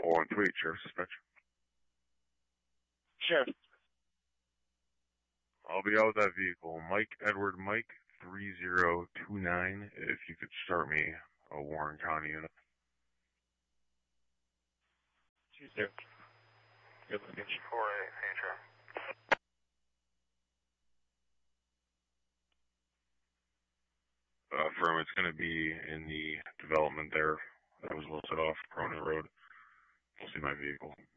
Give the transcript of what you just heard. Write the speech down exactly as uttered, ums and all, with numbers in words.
four one two eight, Sheriff Dispatch. Sheriff. I'll be out with that vehicle. Mike Edward Mike three zero two nine. If you could start me a Warren County unit. two zero. Good location. four eight, Sheriff. Uh, firm, it's going to be in the development there that was listed off Cronin Road. You'll see my vehicle.